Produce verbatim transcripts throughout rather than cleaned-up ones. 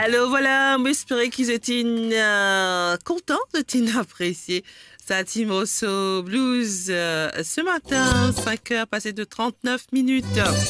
Alors voilà, j'espère qu'ils étaient euh, contents de t'apprécier. Satimoso Blues euh, ce matin, cinq heures passées de trente-neuf minutes.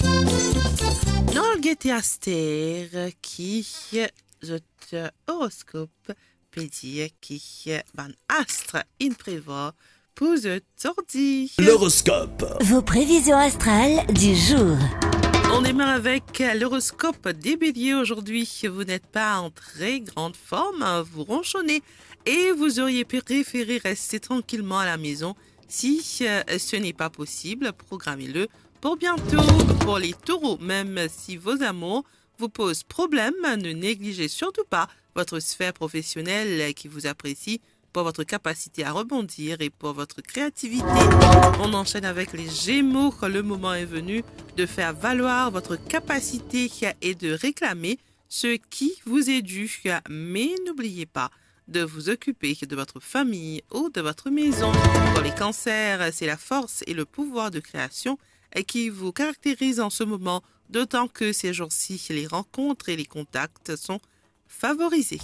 Dans le Guetté Aster qui, je te horoscope, peut dire qui, ban astre in prévoit pour le tordi. L'horoscope. Vos prévisions astrales du jour. On démarre avec l'horoscope des béliers aujourd'hui. Vous n'êtes pas en très grande forme, vous ronchonnez et vous auriez préféré rester tranquillement à la maison. Si ce n'est pas possible, programmez-le pour bientôt. Pour les taureaux, même si vos amours vous posent problème, ne négligez surtout pas votre sphère professionnelle qui vous apprécie pour votre capacité à rebondir et pour votre créativité. On enchaîne avec les Gémeaux. Le moment est venu de faire valoir votre capacité et de réclamer ce qui vous est dû. Mais n'oubliez pas de vous occuper de votre famille ou de votre maison. Pour les cancers, c'est la force et le pouvoir de création qui vous caractérisent en ce moment, d'autant que ces jours-ci, les rencontres et les contacts sont favorisés.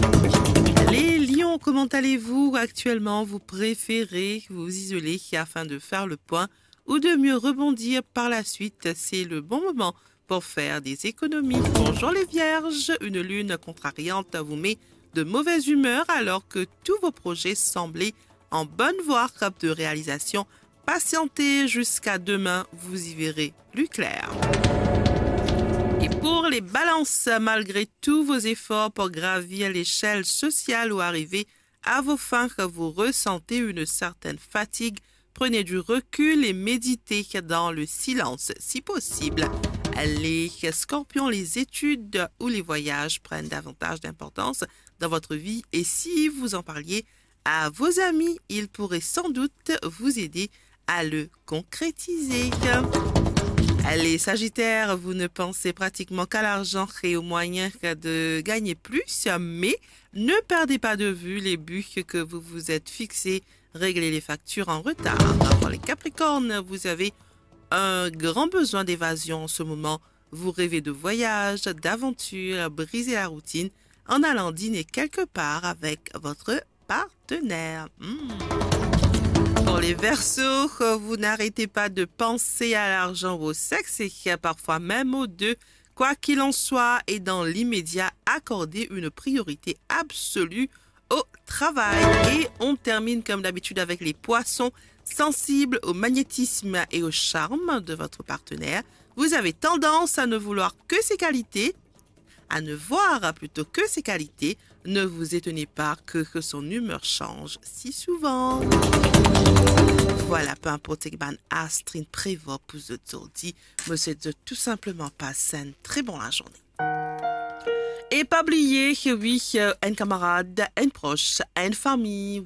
Les lions, comment allez-vous actuellement? Vous préférez vous isoler afin de faire le point ou de mieux rebondir par la suite? C'est le bon moment pour faire des économies. Bonjour les vierges, une lune contrariante vous met de mauvaise humeur alors que tous vos projets semblaient en bonne voie de réalisation. Patientez jusqu'à demain, vous y verrez plus clair. Et pour les balances, malgré tous vos efforts pour gravir l'échelle sociale ou arriver à vos fins, vous ressentez une certaine fatigue. Prenez du recul et méditez dans le silence, si possible. Les scorpions, les études ou les voyages prennent davantage d'importance dans votre vie et si vous en parliez à vos amis, ils pourraient sans doute vous aider à le concrétiser. Les Sagittaires, vous ne pensez pratiquement qu'à l'argent et aux moyens de gagner plus, mais ne perdez pas de vue les buts que vous vous êtes fixés. Réglez les factures en retard. Pour les Capricornes, vous avez un grand besoin d'évasion en ce moment. Vous rêvez de voyage, d'aventure, briser la routine en allant dîner quelque part avec votre partenaire. Mmh. Pour les Verseaux, vous n'arrêtez pas de penser à l'argent, au sexe et parfois même aux deux. Quoi qu'il en soit, et dans l'immédiat, accordez une priorité absolue au travail. Et on termine comme d'habitude avec les Poissons, sensibles au magnétisme et au charme de votre partenaire. Vous avez tendance à ne vouloir que ses qualités, à ne voir plutôt que ses qualités. Ne vous étonnez pas que, que son humeur change si souvent. Voilà, peu importe que ban astrin prévoit pour ce tourdi, mais c'est de tout simplement passer une très bonne la journée. Et pas oublier que oui, un camarade, un proche, une famille,